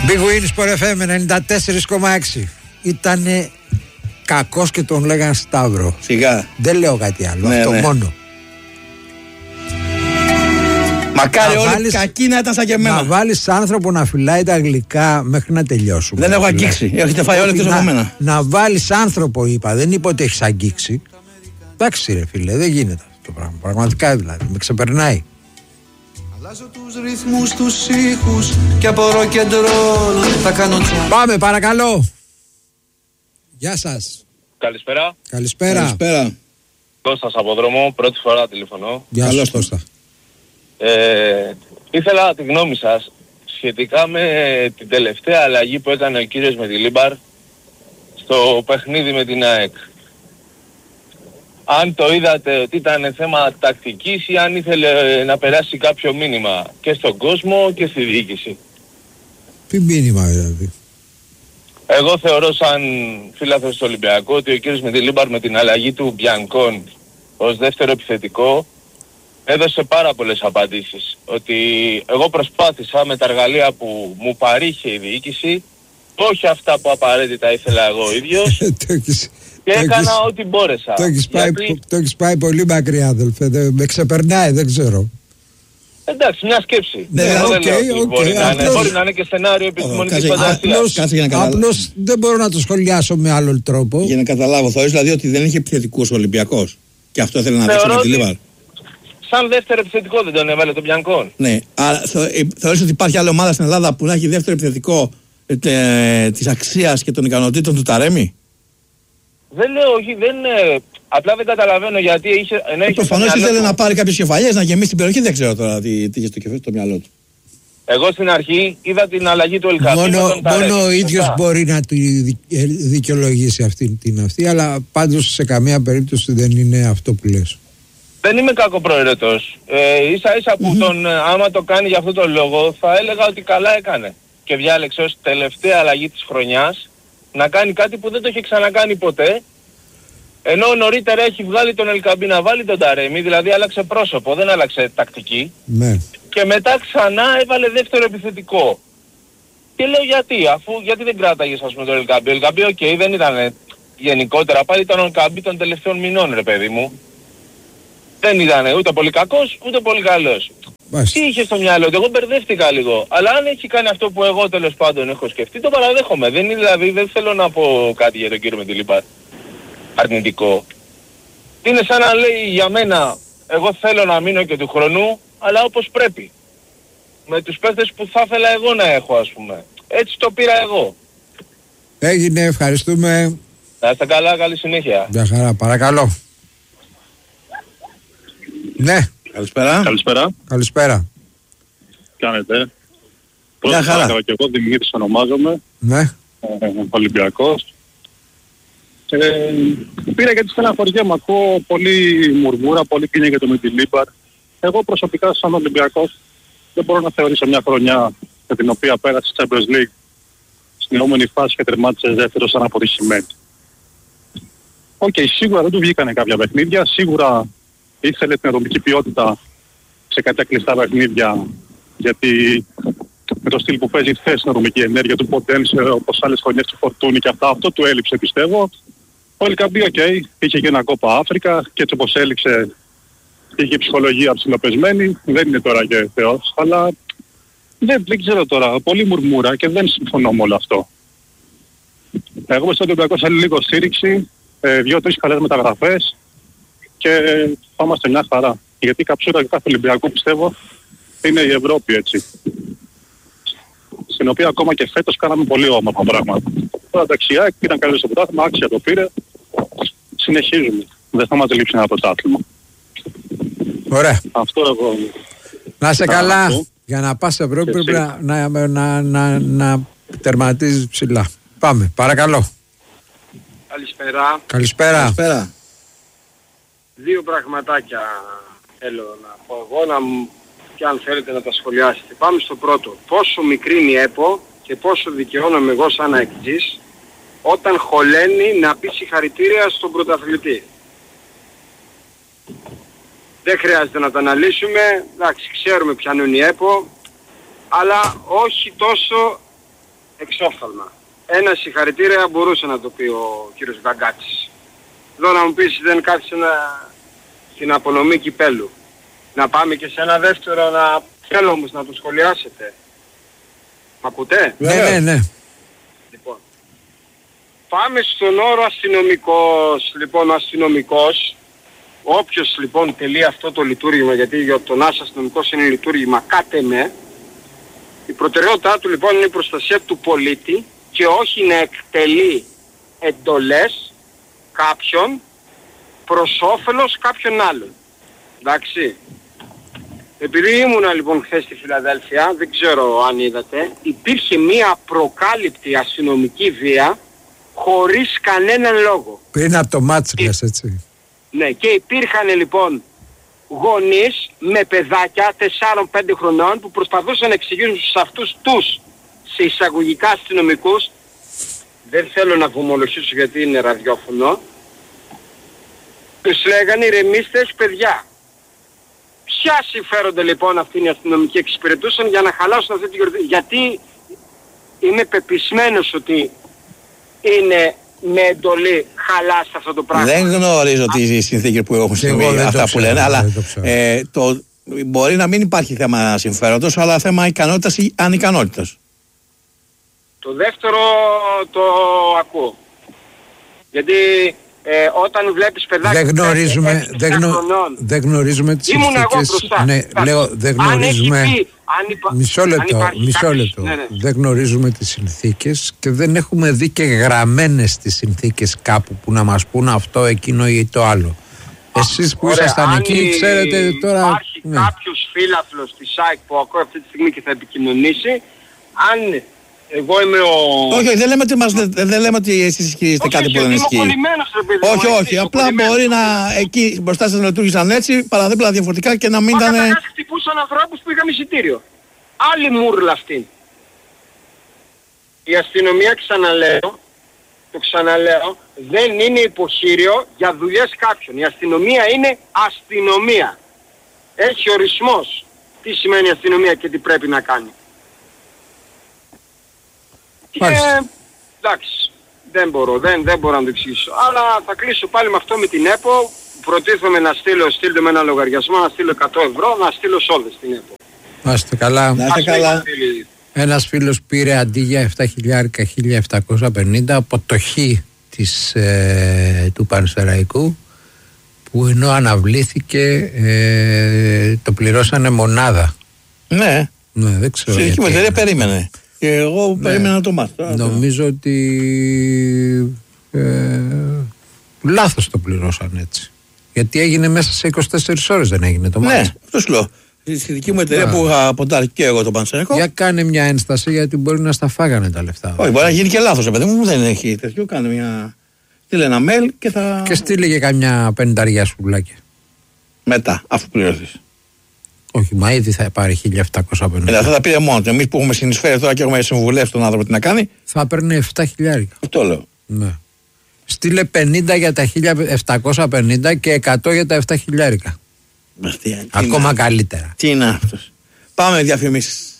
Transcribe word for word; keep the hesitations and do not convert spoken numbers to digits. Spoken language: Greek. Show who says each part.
Speaker 1: Big Win Sport εφ εμ ενενήντα τέσσερα κόμμα έξι. Ήτανε κακός και τον λέγανε Σταύρο.
Speaker 2: Σιγά.
Speaker 1: Δεν λέω κάτι άλλο,
Speaker 2: Ναι,
Speaker 1: αυτό
Speaker 2: ναι.
Speaker 1: μόνο.
Speaker 2: Μακάρι
Speaker 1: Να
Speaker 2: όλοι
Speaker 1: βάλεις-
Speaker 2: κακοί να ήταν σαν και εμένα.
Speaker 1: Να βάλεις άνθρωπο να φυλάει τα γλυκά μέχρι να τελειώσουμε.
Speaker 2: Δεν έχω
Speaker 1: Δηλαδή.
Speaker 2: αγγίξει. Έχετε φάει όλοι εκτός
Speaker 1: να,
Speaker 2: από μένα.
Speaker 1: να βάλεις άνθρωπο, είπα, δεν είπα ότι έχεις αγγίξει. Εντάξει ρε φίλε, δεν γίνεται αυτό το πράγμα. Πραγματικά δηλαδή, με ξεπερνάει.
Speaker 3: Αλλάζω τους ρυθμούς, τους ήχους και απορώ και ντρόλω. Θα κάνω τσά.
Speaker 1: Πάμε παρακαλώ. Γεια σας.
Speaker 4: Καλησπέρα.
Speaker 1: Καλησπέρα.
Speaker 2: Καλησπέρα.
Speaker 4: Κώστας από δρόμο, πρώτη φορά τηλεφωνώ.
Speaker 1: Γεια
Speaker 2: Καλώς
Speaker 1: σου Κώστα.
Speaker 4: Ε, ήθελα τη γνώμη σας σχετικά με την τελευταία αλλαγή που έκανε ο κύριος Μετιλίμπαρ στο παιχνίδι με την ΑΕΚ. Αν το είδατε ότι ήταν θέμα τακτικής ή αν ήθελε να περάσει κάποιο μήνυμα και στον κόσμο και στη διοίκηση.
Speaker 1: Τι μήνυμα δηλαδή.
Speaker 4: Εγώ θεωρώ σαν φίλαθος του Ολυμπιακού ότι ο κύριος Μετιλίμπαρ με την αλλαγή του Μπιανκόν ως δεύτερο επιθετικό έδωσε πάρα πολλές απαντήσεις. Ότι εγώ προσπάθησα με τα εργαλεία που μου παρήχε η διοίκηση, όχι αυτά που απαραίτητα ήθελα εγώ ο ίδιος,
Speaker 1: Το έχεις-
Speaker 4: και
Speaker 1: το
Speaker 4: έκανα
Speaker 1: έχεις-
Speaker 4: ό,τι μπόρεσα.
Speaker 1: Το έχεις πάει,
Speaker 4: Γιατί,
Speaker 1: το έχεις πάει πολύ μακριά αδελφέ. Δεν- Με ξεπερνάει, δεν ξέρω.
Speaker 4: εντάξει, μια σκέψη.
Speaker 1: Ναι,
Speaker 4: Εγώ δεν
Speaker 1: οκ,
Speaker 4: λέω ότι
Speaker 1: οκ,
Speaker 4: μπορεί, να είναι,
Speaker 1: απλώς-
Speaker 4: μπορεί να είναι και σενάριο επιστημονικής
Speaker 2: κάτσε,
Speaker 4: φαντασίας.
Speaker 1: Απλώς,
Speaker 2: Κάτσε για να καταλάβω.
Speaker 1: απλώς δεν μπορώ να το σχολιάσω με άλλον τρόπο.
Speaker 2: Για να καταλάβω, θεωρείς δηλαδή ότι δεν είχε επιθετικούς ο Ολυμπιακός. Και αυτό ήθελε να δείξει
Speaker 4: Θεωρώ
Speaker 2: με τη
Speaker 4: ότι-
Speaker 2: Λίβαρ.
Speaker 4: Σαν δεύτερο επιθετικό δεν τον έβαλε τον Μπιανκόν.
Speaker 2: Ναι, άρα θε- ε, θεωρείς ότι υπάρχει άλλη ομάδα στην Ελλάδα που να έχει δεύτερο επιθετικό ε, τε- της αξίας και των ικανοτήτων του Ταρέμι.
Speaker 4: Δεν λέω, όχι, δεν είναι... Απλά δεν καταλαβαίνω γιατί είχε... Ενώ είχε στο
Speaker 2: Προφανώς
Speaker 4: μυαλό
Speaker 2: ήθελε
Speaker 4: του-
Speaker 2: να πάρει κάποιες κεφαλιές, να γεμίσει την περιοχή. Δεν ξέρω τώρα τι, τι είχε στο κεφάλι στο μυαλό του.
Speaker 4: Εγώ στην αρχή είδα την αλλαγή του Ελκαμπή με
Speaker 1: Μόνο,
Speaker 4: τον Ταρέμι.
Speaker 1: μόνο ο ίδιος
Speaker 4: Σωστά.
Speaker 1: μπορεί να τη δι- ε, δικαιολογήσει αυτή την αυτή, αλλά πάντως σε καμία περίπτωση δεν είναι αυτό που λες.
Speaker 4: Δεν είμαι κακοπροαιρετός. Ε, ίσα ίσα που τον, ε, άμα το κάνει για αυτό τον λόγο, θα έλεγα ότι καλά έκανε. Και διάλεξε ως τελευταία αλλαγή της χρονιάς να κάνει κάτι που δεν το είχε ξανακάνει ποτέ. Ενώ νωρίτερα έχει βγάλει τον Ελκαμπή να βάλει τον Ταρέμι, δηλαδή άλλαξε πρόσωπο, δεν άλλαξε τακτική.
Speaker 1: Ναι.
Speaker 4: Και μετά ξανά έβαλε δεύτερο επιθετικό. Και λέω γιατί, αφού γιατί δεν κράταγες ας πούμε τον Ελκαμπή. Ο Ελκαμπή οκ, δεν ήταν γενικότερα, πάλι ήταν ο Ελκαμπή των τελευταίων μηνών ρε παιδί μου. Δεν ήταν ούτε πολύ κακός, ούτε πολύ καλός.
Speaker 1: Μάλιστα.
Speaker 4: Τι είχε στο μυαλό του, εγώ μπερδεύτηκα λίγο. Αλλά αν έχει κάνει αυτό που εγώ τέλος πάντων έχω σκεφτεί, το παραδέχομαι. Δεν είναι δηλαδή, δεν θέλω να πω κάτι για τον κύριο Μετιλίμπαρ αρνητικό. Είναι σαν να λέει για μένα, εγώ θέλω να μείνω και του χρονού, αλλά όπως πρέπει. Με τους παίχτες που θα ήθελα εγώ να έχω ας πούμε. Έτσι το πήρα εγώ.
Speaker 1: Έγινε, ευχαριστούμε.
Speaker 4: Να είστε καλά, καλή συνέχεια.
Speaker 1: Γεια χαρά, παρακαλώ. Ναι,
Speaker 2: Καλησπέρα.
Speaker 5: Καλησπέρα.
Speaker 1: καλησπέρα.
Speaker 5: Κάνετε.
Speaker 2: Μια
Speaker 5: Πρώτα
Speaker 2: χαρά.
Speaker 5: παρακαλώ και εγώ, Δημήτρης ονομάζομαι,
Speaker 1: Ναι,
Speaker 5: ε, Ολυμπιακός. Ε, πήρα γιατί στεναχωριέμαι, ακούω πολύ μουρμούρα, πολύ πίνια για το Μετιλίμπαρ. Εγώ προσωπικά σαν Ολυμπιακός δεν μπορώ να θεωρήσω μια χρονιά με την οποία πέρασε στη Champions League στην επόμενη φάση και τερμάτισε δεύτερο σαν αποτυχημένη. Οκ, okay, σίγουρα δεν του βγήκανε κάποια παιχνίδια, σίγουρα ήθελε την ατομική ποιότητα σε κάποια κλειστά παιχνίδια, γιατί με το στυλ που παίζει θέση στην ατομική ενέργεια του Ποντένσε, όπως άλλες χρονιές του Φορτούνη και αυτά, αυτό του έλειψε πιστεύω. Ο Ελκαμπή, οκ, okay, είχε και ένα κόπα Αφρικα και έτσι όπως έλειξε είχε ψυχολογία ψηλοπεσμένη, δεν είναι τώρα και θεός, αλλά δεν, δεν ξέρω τώρα, πολύ μουρμούρα και δεν συμφωνώ με όλο αυτό. Εγώ στο Ολυμπιακό θέλει λίγο στήριξη, ε, δύο-τρεις καλές μεταγραφές και θα είμαστε μια χαρά. Γιατί η καψούρα του κάθε Ολυμπιακού πιστεύω είναι η Ευρώπη έτσι. Στην οποία ακόμα και φέτος κάναμε πολύ όμορφα πράγματα. Τώρα δεξιά ήταν καλή στο πρωτάθλημα, άξια το πήρε. Συνεχίζουμε. Δεν θα μας λείψει ένα πρωτάθλημα.
Speaker 1: ωραία.
Speaker 5: Αυτό εγώ.
Speaker 1: Να είσαι
Speaker 5: Να,
Speaker 1: καλά.
Speaker 5: αυτό.
Speaker 1: Για να πας Ευρώπη
Speaker 5: Και
Speaker 1: πρέπει
Speaker 5: εσύ.
Speaker 1: να, να, να, να, να τερματίζεις ψηλά. Πάμε, παρακαλώ.
Speaker 6: Καλησπέρα.
Speaker 1: Καλησπέρα.
Speaker 2: Καλησπέρα.
Speaker 6: Δύο πραγματάκια θέλω να πω εγώ, να μου, και αν θέλετε να τα σχολιάσετε. Πάμε στο πρώτο. Πόσο μικρή είναι η ΕΠΟ και πόσο δικαιώνομαι εγώ σαν αεκτζής όταν χωλαίνει να πει συγχαρητήρια στον πρωταθλητή. Δεν χρειάζεται να τα αναλύσουμε, εντάξει, ξέρουμε ποια είναι η ΕΠΟ, αλλά όχι τόσο εξόφθαλμα. Ένα συγχαρητήρια μπορούσε να το πει ο κύριος Γκαγκάτσης. Εδώ να μου πεις δεν κάθισε να... στην απονομή κυπέλου. Να πάμε και σε ένα δεύτερο να... Θέλω όμως να το σχολιάσετε. Μ' ακούτε?
Speaker 1: Ναι, ναι, ναι.
Speaker 6: Λοιπόν. Πάμε στον όρο αστυνομικός. Λοιπόν, ο αστυνομικός, όποιος λοιπόν τελεί αυτό το λειτουργήμα, γιατί για τον άσο αστυνομικός είναι λειτουργήμα κάτε με, η προτεραιότητά του λοιπόν είναι η προστασία του πολίτη και όχι να εκτελεί εντολές κάποιον προς όφελος κάποιον άλλον. Εντάξει. Επειδή ήμουνα λοιπόν χθες στη Φιλαδέλφια, δεν ξέρω αν είδατε, υπήρχε μία προκάλυπτη αστυνομική βία χωρίς κανέναν λόγο.
Speaker 1: Πριν από το μάτς λες, έτσι.
Speaker 6: Ναι, και υπήρχαν λοιπόν γονείς με παιδάκια τεσσάρων πέντε χρονών που προσπαθούσαν να εξηγήσουν σε αυτούς τους σε εισαγωγικά αστυνομικούς, δεν θέλω να βομολογήσω γιατί είναι ραδιόφωνο, τους λέγανε ηρεμήστε παιδιά. Ποια συμφέρονται λοιπόν αυτοί οι αστυνομικοί εξυπηρετούσαν για να χαλάσουν αυτή τη γιορτή? Γιατί είμαι πεπισμένος ότι είναι με εντολή χαλάσει αυτό το πράγμα.
Speaker 2: Δεν γνωρίζω τις συνθήκες που έχουν συμβεί αυτά που λένε, αλλά ε, το, μπορεί να μην υπάρχει θέμα συμφέροντος, αλλά θέμα ικανότητας ή ανικανότητας.
Speaker 6: Το δεύτερο το ακούω. Γιατί ε, όταν βλέπεις παιδάκια...
Speaker 1: Δεν γνωρίζουμε, δεν γνω, δεν γνωρίζουμε τις συνθήκες. Ναι, λέω, δεν γνωρίζουμε... Πει, υπά... Μισό λεπτό, μισό λεπτό. Ναι, ναι. Δεν γνωρίζουμε τις συνθήκες και δεν έχουμε δει και γραμμένες τις συνθήκες κάπου που να μας πούν αυτό, εκείνο ή το άλλο. Εσείς που ήσασταν εκεί ξέρετε τώρα...
Speaker 6: Υπάρχει ναι. κάποιος φίλαθλος της ΣΑΙΚ που ακούει αυτή τη στιγμή και θα επικοινωνήσει. Αν... Εγώ είμαι ο...
Speaker 2: Όχι, όχι, δεν λέμε ότι, μας, δεν λέμε ότι εσείς ισχυρίζετε κάτι που δεν ισχύει. Όχι, όχι, απλά μπορεί να εκεί μπροστά σας να λειτουργήσαν έτσι, παραδίπλα διαφορετικά και να μην ήταν...
Speaker 6: Μα καταρχάς χτυπούσαν ανθρώπους που είχαν εισιτήριο. Άλλη μούρλα αυτή. Η αστυνομία, ξαναλέω, το ξαναλέω, δεν είναι υποχείριο για δουλειές κάποιων. Η αστυνομία είναι αστυνομία. Έχει ορισμός τι σημαίνει αστυνομία και τι πρέπει να κάνει. Και εντάξει, δεν μπορώ, δεν, δεν μπορώ να το εξηγήσω. Αλλά θα κλείσω πάλι με αυτό με την ΕΠΟ. Προτίθομαι να στείλω, στείλτε με ένα λογαριασμό, να στείλω εκατό ευρώ, να στείλω σόδες στην ΕΠΟ.
Speaker 1: Να είστε καλά.
Speaker 2: Να είστε καλά.
Speaker 1: Ένας φίλος πήρε αντί για επτά χιλιάδες χίλια επτακόσια πενήντα από το χ της, ε, του Πανσεραϊκού, που ενώ αναβλήθηκε ε, το πληρώσανε μονάδα.
Speaker 2: Ναι,
Speaker 1: ναι δεν ξέρω.
Speaker 2: γιατί. Στην εταιρεία περίμενε. Και εγώ ναι, περίμενα να το μάθω.
Speaker 1: Νομίζω ότι ε, λάθος το πληρώσαν έτσι. Γιατί έγινε μέσα σε είκοσι τέσσερις ώρες, δεν έγινε το μάτι.
Speaker 2: Ναι, αυτό σου λέω. Στη δική μου εταιρεία yeah. που είχα ποντάρει και εγώ τον Πανσεραϊκό.
Speaker 1: Για κάνε μια ένσταση, γιατί μπορεί να στα φάγανε τα λεφτά.
Speaker 2: Όχι, μπορεί να γίνει και λάθος, παιδί μου, δεν έχει τέτοιο. Κάνε μια. Στείλε ένα mail και θα.
Speaker 1: Και στείλε και καμιά πενταριά σουβλάκια.
Speaker 2: Μετά, αφού πληρωθείς.
Speaker 1: Όχι, μα ήδη θα πάρει χίλια επτακόσια πενήντα.
Speaker 2: Δηλαδή, θα τα πήρε μόνο του. Εμείς που έχουμε συνεισφέρει τώρα και έχουμε συμβουλεύσει τον άνθρωπο τι να κάνει.
Speaker 1: Θα παίρνει επτά χιλιάρικα.
Speaker 2: Αυτό λέω.
Speaker 1: Ναι. Στείλε πενήντα για τα χίλια επτακόσια πενήντα και εκατό για τα επτά χιλιάρικα. Ακόμα
Speaker 2: είναι,
Speaker 1: καλύτερα.
Speaker 2: Τι είναι αυτός. Πάμε διαφημίσεις.